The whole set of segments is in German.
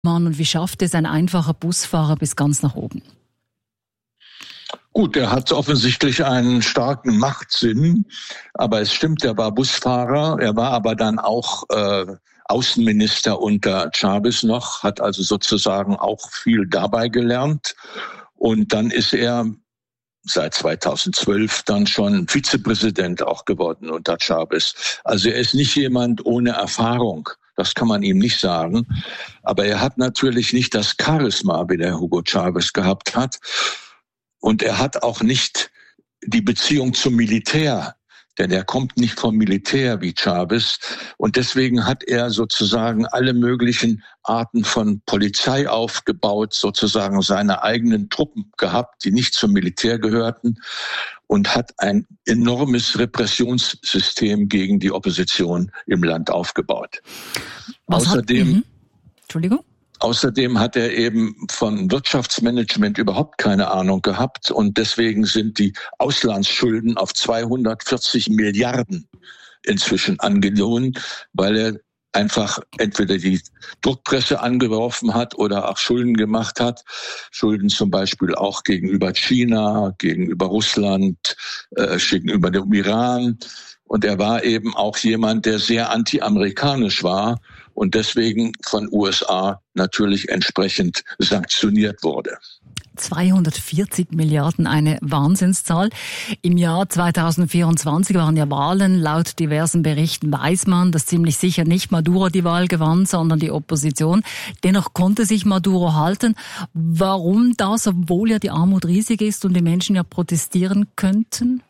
Mann, und wie schafft es ein einfacher Busfahrer bis ganz nach oben? Gut, er hat offensichtlich einen starken Machtsinn, aber es stimmt, er war Busfahrer, er war aber dann auch Außenminister unter Chávez noch, hat also sozusagen auch viel dabei gelernt und dann ist er seit 2012 dann schon Vizepräsident auch geworden unter Chávez. Also er ist nicht jemand ohne Erfahrung. Das kann man ihm nicht sagen. Aber er hat natürlich nicht das Charisma, wie der Hugo Chávez gehabt hat. Und er hat auch nicht die Beziehung zum Militär, denn er kommt nicht vom Militär wie Chávez. Und deswegen hat er sozusagen alle möglichen Arten von Polizei aufgebaut, sozusagen seine eigenen Truppen gehabt, die nicht zum Militär gehörten, und hat ein enormes Repressionssystem gegen die Opposition im Land aufgebaut. Außerdem hat er eben von Wirtschaftsmanagement überhaupt keine Ahnung gehabt und deswegen sind die Auslandsschulden auf 240 Milliarden inzwischen angenommen, weil er einfach entweder die Druckpresse angeworfen hat oder auch Schulden gemacht hat. Schulden zum Beispiel auch gegenüber China, gegenüber Russland, gegenüber dem Iran. Und er war eben auch jemand, der sehr anti-amerikanisch war und deswegen von USA natürlich entsprechend sanktioniert wurde. 240 Milliarden, eine Wahnsinnszahl. Im Jahr 2024 waren ja Wahlen. Laut diversen Berichten weiß man, dass ziemlich sicher nicht Maduro die Wahl gewann, sondern die Opposition. Dennoch konnte sich Maduro halten. Warum das, obwohl ja die Armut riesig ist und die Menschen ja protestieren könnten?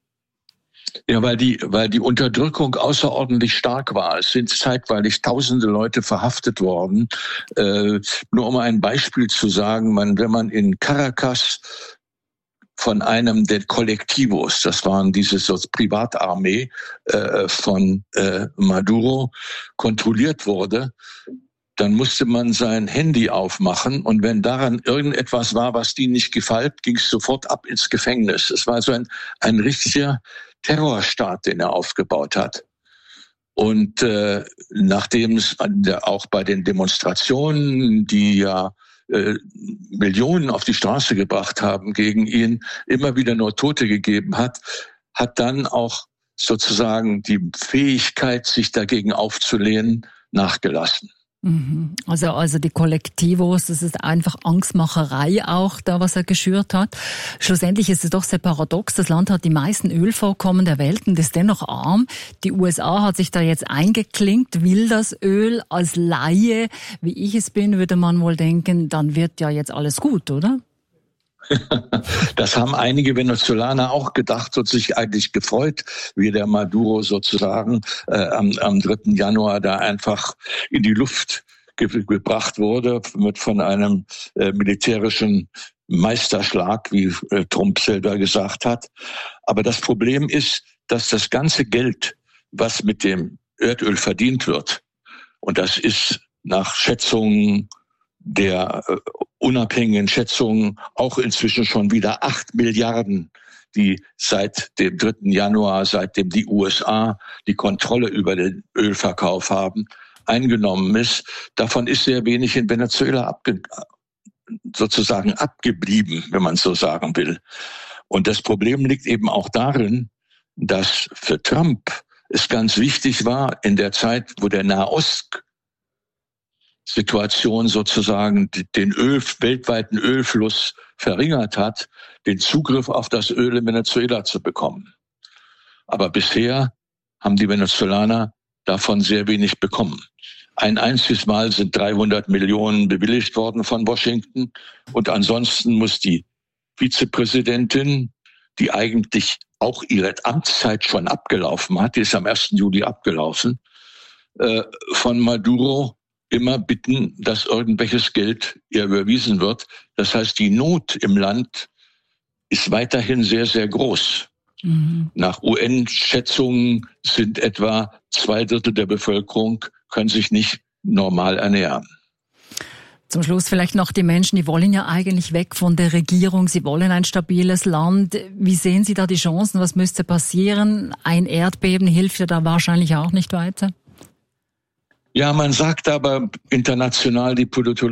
Ja, weil die Unterdrückung außerordentlich stark war. Es sind zeitweilig tausende Leute verhaftet worden. Nur um ein Beispiel zu sagen, wenn man in Caracas von einem der Colectivos, das waren diese Privatarmee von Maduro, kontrolliert wurde, dann musste man sein Handy aufmachen und wenn daran irgendetwas war, was denen nicht gefällt, ging es sofort ab ins Gefängnis. Es war so ein richtiger Terrorstaat, den er aufgebaut hat. Und nachdem es auch bei den Demonstrationen, die ja Millionen auf die Straße gebracht haben gegen ihn, immer wieder nur Tote gegeben hat, hat dann auch sozusagen die Fähigkeit, sich dagegen aufzulehnen, nachgelassen. Also die Kollektivos, das ist einfach Angstmacherei auch da, was er geschürt hat. Schlussendlich ist es doch sehr paradox. Das Land hat die meisten Ölvorkommen der Welt und ist dennoch arm. Die USA hat sich da jetzt eingeklinkt, will das Öl. Als Laie, wie ich es bin, würde man wohl denken, dann wird ja jetzt alles gut, oder? Das haben einige Venezolaner auch gedacht und sich eigentlich gefreut, wie der Maduro sozusagen am 3. Januar da einfach in die Luft gebracht wurde von einem militärischen Meisterschlag, wie Trump selber gesagt hat. Aber das Problem ist, dass das ganze Geld, was mit dem Erdöl verdient wird, und das ist nach Schätzungen der unabhängigen Schätzungen auch inzwischen schon wieder 8 Milliarden, die seit dem 3. Januar, seitdem die USA die Kontrolle über den Ölverkauf haben, eingenommen ist. Davon ist sehr wenig in Venezuela sozusagen abgeblieben, wenn man so sagen will. Und das Problem liegt eben auch darin, dass für Trump es ganz wichtig war, in der Zeit, wo der Nahost-Situation sozusagen den weltweiten Ölfluss verringert hat, den Zugriff auf das Öl in Venezuela zu bekommen. Aber bisher haben die Venezolaner davon sehr wenig bekommen. Ein einziges Mal sind 300 Millionen bewilligt worden von Washington und ansonsten muss die Vizepräsidentin, die eigentlich auch ihre Amtszeit schon abgelaufen hat, die ist am 1. Juli abgelaufen, von Maduro immer bitten, dass irgendwelches Geld ihr überwiesen wird. Das heißt, die Not im Land ist weiterhin sehr, sehr groß. Nach UN-Schätzungen sind etwa 2/3 der Bevölkerung können sich nicht normal ernähren. Zum Schluss vielleicht noch die Menschen, die wollen ja eigentlich weg von der Regierung. Sie wollen ein stabiles Land. Wie sehen Sie da die Chancen? Was müsste passieren? Ein Erdbeben hilft ja da wahrscheinlich auch nicht weiter. Ja, man sagt aber international, die